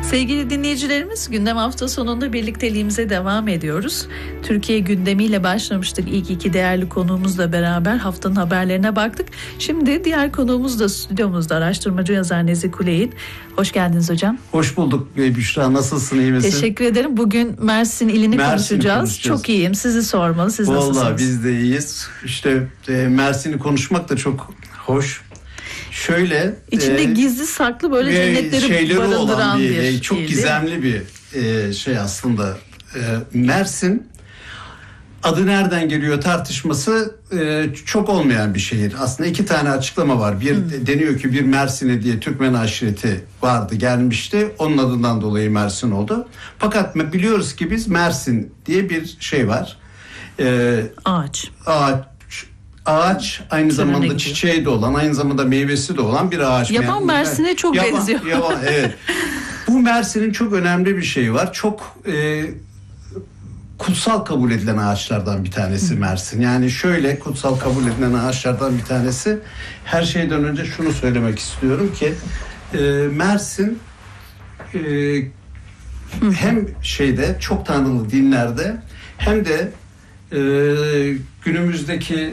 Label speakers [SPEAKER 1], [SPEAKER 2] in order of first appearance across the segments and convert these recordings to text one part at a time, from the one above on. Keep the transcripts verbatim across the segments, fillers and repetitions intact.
[SPEAKER 1] Sevgili dinleyicilerimiz, gündem hafta sonunda birlikteliğimize devam ediyoruz. Türkiye gündemiyle başlamıştık. İlk iki değerli konuğumuzla beraber haftanın haberlerine baktık. Şimdi diğer konuğumuz da stüdyomuzda, araştırmacı yazar Nezih Kuley'in. Hoş geldiniz hocam.
[SPEAKER 2] Hoş bulduk Büşra, nasılsın, iyi misin?
[SPEAKER 1] Teşekkür ederim. Bugün Mersin ilini
[SPEAKER 2] Mersin'i
[SPEAKER 1] konuşacağız.
[SPEAKER 2] konuşacağız.
[SPEAKER 1] Çok iyiyim. Sizi sormalı. Siz nasılsınız?
[SPEAKER 2] Vallahi biz de iyiyiz. İşte e, Mersin'i konuşmak da çok hoş. Şöyle
[SPEAKER 1] İçinde
[SPEAKER 2] e,
[SPEAKER 1] gizli saklı böyle cennetleri barındıran
[SPEAKER 2] bir,
[SPEAKER 1] bir,
[SPEAKER 2] e, çok
[SPEAKER 1] ildi.
[SPEAKER 2] gizemli bir e, şey aslında. E, Mersin adı nereden geliyor tartışması e, çok olmayan bir şehir. Aslında iki tane açıklama var. Bir hmm. deniyor ki bir Mersin'e diye Türkmen aşireti vardı, gelmişti. Onun adından dolayı Mersin oldu. Fakat biliyoruz ki biz Mersin diye bir şey var. E,
[SPEAKER 1] ağaç.
[SPEAKER 2] Ağaç. Ağaç aynı
[SPEAKER 1] Türüne
[SPEAKER 2] zamanda
[SPEAKER 1] gidiyor.
[SPEAKER 2] çiçeği de olan, aynı zamanda meyvesi de olan bir ağaç.
[SPEAKER 1] Yaban
[SPEAKER 2] Yani,
[SPEAKER 1] Mersin'e çok
[SPEAKER 2] yaban,
[SPEAKER 1] benziyor.
[SPEAKER 2] Yaban, evet. Bu Mersin'in çok önemli bir şeyi var. Çok e, kutsal kabul edilen ağaçlardan bir tanesi Mersin. Yani şöyle kutsal kabul edilen ağaçlardan bir tanesi. Her şeyden önce şunu söylemek istiyorum ki e, Mersin e, hem şeyde çok tanrılı dinlerde hem de e, günümüzdeki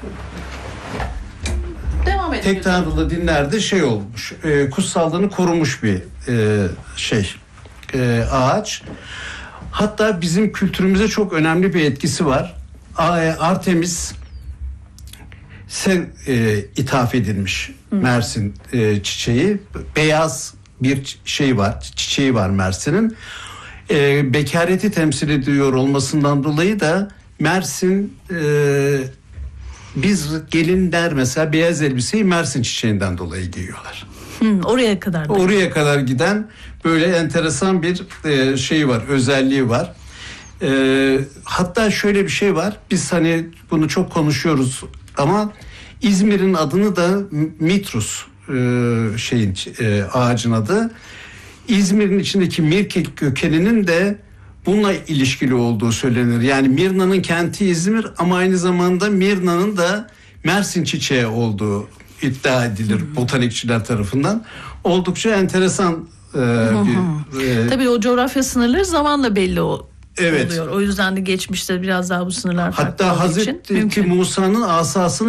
[SPEAKER 1] Devam edelim.
[SPEAKER 2] tek tanrılı dinlerde şey olmuş, e, kutsallığını korumuş bir e, şey e, ağaç. Hatta bizim kültürümüze çok önemli bir etkisi var. Artemis sen e, ithaf edilmiş Mersin e, çiçeği. Beyaz bir şey var, çiçeği var Mersin'in. E, bekareti temsil ediyor olmasından dolayı da Mersin e, biz gelinler mesela beyaz elbiseyi Mersin çiçeğinden dolayı giyiyorlar.
[SPEAKER 1] Hmm, oraya kadar da.
[SPEAKER 2] Oraya kadar giden böyle enteresan bir e, şey var, özelliği var. E, hatta şöyle bir şey var. Biz hani bunu çok konuşuyoruz ama İzmir'in adını da Mitrus e, şeyin e, ağacın adı. İzmir'in içindeki Mirke kökeninin de bununla ilişkili olduğu söylenir. Yani Mirna'nın kenti İzmir ama aynı zamanda Mirna'nın da Mersin çiçeği olduğu iddia edilir botanikçiler tarafından. Oldukça enteresan e, bir... E,
[SPEAKER 1] Tabii o coğrafya sınırları zamanla belli o,
[SPEAKER 2] evet.
[SPEAKER 1] oluyor. O yüzden de geçmişte biraz daha bu sınırlar farklı
[SPEAKER 2] hatta
[SPEAKER 1] olduğu için
[SPEAKER 2] Hazreti Musa'nın asasını